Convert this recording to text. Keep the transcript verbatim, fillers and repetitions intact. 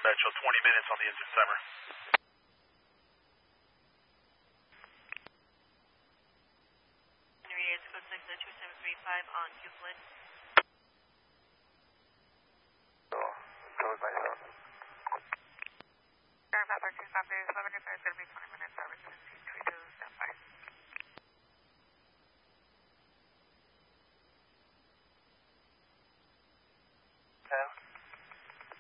Metro, twenty minutes on the engine timer. It's code six two seven three five on Euclid. So, code myself. Air Papa two five three seven, it's going to be twenty minutes, service.